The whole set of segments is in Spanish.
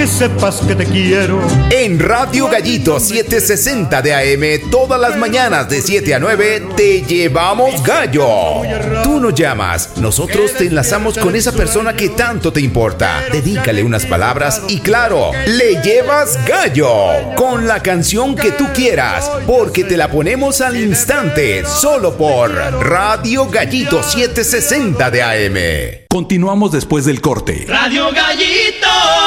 que sepas que te quiero. En Radio Gallito 760 de AM, todas las mañanas de 7 a 9, te llevamos gallo. Tú nos llamas, nosotros te enlazamos con esa persona que tanto te importa. Dedícale unas palabras y claro, le llevas gallo con la canción que tú quieras, porque te la ponemos al instante, solo por Radio Gallito 760 de AM. Continuamos después del corte. Radio Gallito.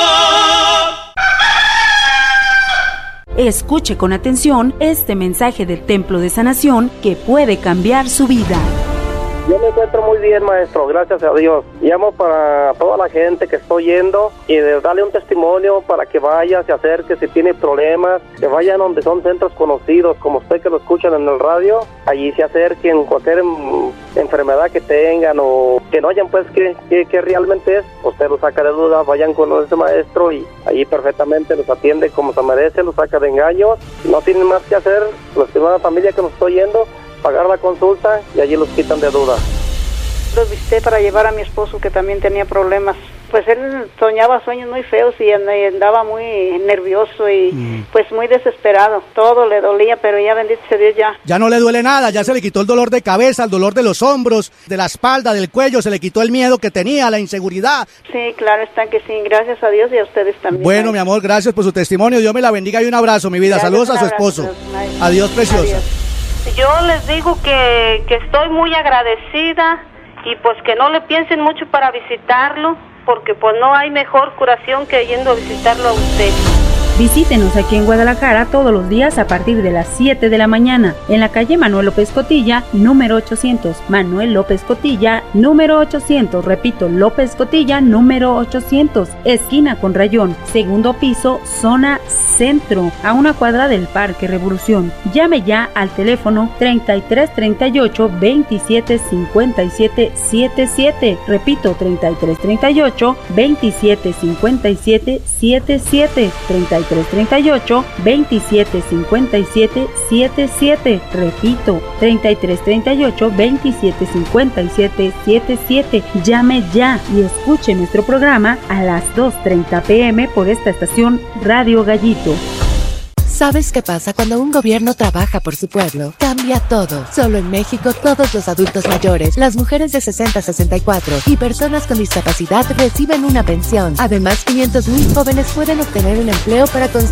Escuche con atención este mensaje del Templo de Sanación que puede cambiar su vida. Yo me encuentro muy bien, maestro, gracias a Dios. Llamo para toda la gente que estoy yendo y de darle un testimonio para que vaya, se acerque si tiene problemas, que vayan donde son centros conocidos, como usted que lo escuchan en el radio, allí se acerquen, cualquier enfermedad que tengan o que no hayan pues que realmente es, usted lo saca de duda, vayan con ese maestro y allí perfectamente los atiende como se merece, los saca de engaños, no tienen más que hacer, la estimada familia que nos estoy yendo, pagar la consulta y allí los quitan de duda. Los visité para llevar a mi esposo que también tenía problemas. Pues él soñaba sueños muy feos y andaba muy nervioso y pues muy desesperado. Todo le dolía, pero ya bendito sea Dios ya. Ya no le duele nada, ya se le quitó el dolor de cabeza, el dolor de los hombros, de la espalda, del cuello, se le quitó el miedo que tenía, la inseguridad. Sí, claro está que sí, gracias a Dios y a ustedes también. Bueno, mi amor, gracias por su testimonio, Dios me la bendiga y un abrazo, mi vida. Gracias, saludos a su esposo. Adiós, preciosa. Adiós. Yo les digo que estoy muy agradecida y pues que no le piensen mucho para visitarlo, porque pues no hay mejor curación que yendo a visitarlo a usted. Visítenos aquí en Guadalajara todos los días a partir de las 7 de la mañana, en la calle Manuel López Cotilla, número 800. Manuel López Cotilla, número 800. Repito, López Cotilla, número 800. Esquina con Rayón, segundo piso, zona centro, a una cuadra del Parque Revolución. Llame ya al teléfono 3338 27 57 77. Repito, 3338 27 57 77. 3338 27 57 77. Repito, 3338 27 57 77. Llame ya y escuche nuestro programa a las 2:30 p.m. por esta estación Radio Gallito. ¿Sabes qué pasa cuando un gobierno trabaja por su pueblo? Cambia todo. Solo en México, todos los adultos mayores, las mujeres de 60 a 64 y personas con discapacidad reciben una pensión. Además, 500,000 jóvenes pueden obtener un empleo para construir